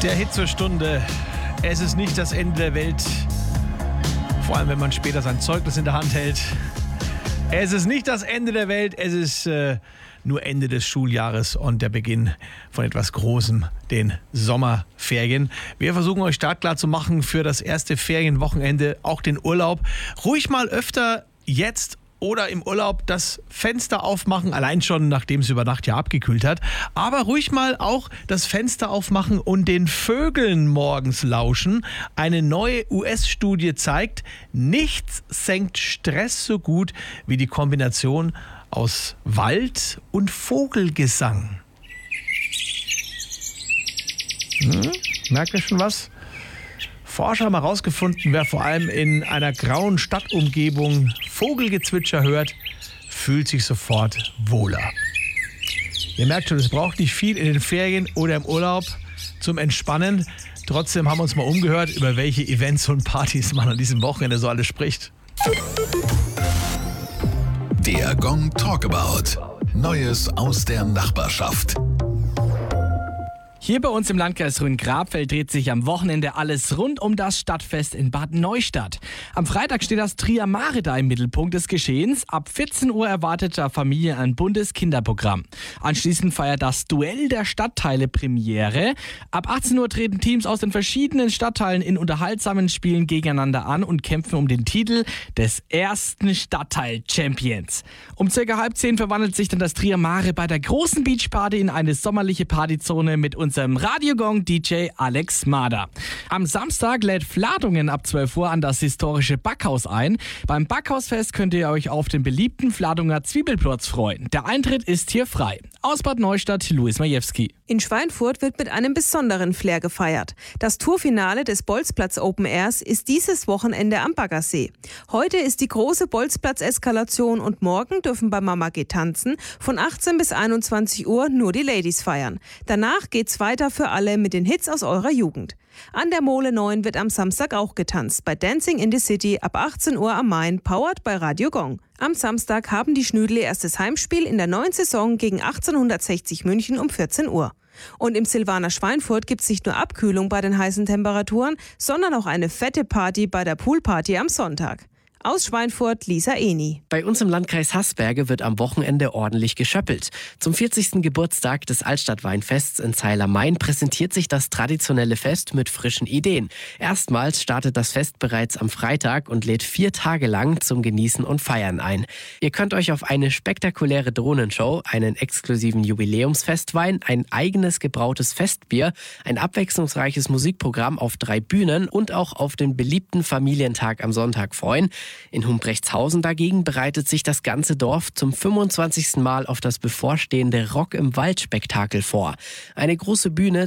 Der Hit zur Stunde. Es ist nicht das Ende der Welt. Vor allem, wenn man später sein Zeugnis in der Hand hält. Es ist nicht das Ende der Welt. Es ist nur Ende des Schuljahres und der Beginn von etwas Großem, den Sommerferien. Wir versuchen euch startklar zu machen für das erste Ferienwochenende, auch den Urlaub. Ruhig mal öfter jetzt oder im Urlaub das Fenster aufmachen, allein schon, nachdem es über Nacht ja abgekühlt hat. Aber ruhig mal auch das Fenster aufmachen und den Vögeln morgens lauschen. Eine neue US-Studie zeigt, nichts senkt Stress so gut wie die Kombination aus Wald und Vogelgesang. Merkt ihr schon was? Forscher haben herausgefunden, wer vor allem in einer grauen Stadtumgebung Vogelgezwitscher hört, fühlt sich sofort wohler. Ihr merkt schon, es braucht nicht viel in den Ferien oder im Urlaub zum Entspannen. Trotzdem haben wir uns mal umgehört, über welche Events und Partys man an diesem Wochenende so alles spricht. Der Gong Talkabout. Neues aus der Nachbarschaft. Hier bei uns im Landkreis Rhön-Grabfeld dreht sich am Wochenende alles rund um das Stadtfest in Bad Neustadt. Am Freitag steht das Trier Mare da im Mittelpunkt des Geschehens. Ab 14 Uhr erwartet der Familie ein buntes Kinderprogramm. Anschließend feiert das Duell der Stadtteile Premiere. Ab 18 Uhr treten Teams aus den verschiedenen Stadtteilen in unterhaltsamen Spielen gegeneinander an und kämpfen um den Titel des ersten Stadtteil-Champions. Um ca. 9:30 verwandelt sich dann das Trier Mare bei der großen Beachparty in eine sommerliche Partyzone mit unserem Radiogong-DJ Alex Mader. Am Samstag lädt Fladungen ab 12 Uhr an das historische Backhaus ein. Beim Backhausfest könnt ihr euch auf den beliebten Fladunger Zwiebelplotz freuen. Der Eintritt ist hier frei. Aus Bad Neustadt, Luis Majewski. In Schweinfurt wird mit einem besonderen Flair gefeiert. Das Tourfinale des Bolzplatz Open Airs ist dieses Wochenende am Baggersee. Heute ist die große Bolzplatz-Eskalation und morgen dürfen bei Mama geht tanzen von 18 bis 21 Uhr nur die Ladies feiern. Danach geht's weiter für alle mit den Hits aus eurer Jugend. An der Mole 9 wird am Samstag auch getanzt, bei Dancing in the City ab 18 Uhr am Main, powered bei Radio Gong. Am Samstag haben die Schnüdel erstes Heimspiel in der neuen Saison gegen 1860 München um 14 Uhr. Und im Silvaner Schweinfurt gibt es nicht nur Abkühlung bei den heißen Temperaturen, sondern auch eine fette Party bei der Poolparty am Sonntag. Aus Schweinfurt, Lisa Eni. Bei uns im Landkreis Haßberge wird am Wochenende ordentlich geschöppelt. Zum 40. Geburtstag des Altstadtweinfests in Zeil-am-Main präsentiert sich das traditionelle Fest mit frischen Ideen. Erstmals startet das Fest bereits am Freitag und lädt 4 Tage lang zum Genießen und Feiern ein. Ihr könnt euch auf eine spektakuläre Drohnenshow, einen exklusiven Jubiläumsfestwein, ein eigenes gebrautes Festbier, ein abwechslungsreiches Musikprogramm auf 3 Bühnen und auch auf den beliebten Familientag am Sonntag freuen. In Humbrechtshausen dagegen bereitet sich das ganze Dorf zum 25. Mal auf das bevorstehende Rock im Wald-Spektakel vor. Eine große Bühne